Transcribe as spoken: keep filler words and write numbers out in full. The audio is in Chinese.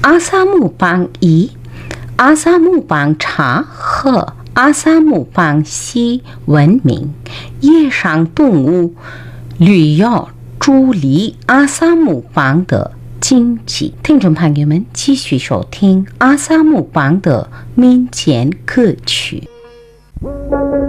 阿萨姆邦以阿萨姆邦茶和阿萨姆邦西闻名，野生动物旅游助力阿萨姆邦的经济。听众朋友们，继续收听阿萨姆邦的民间歌曲。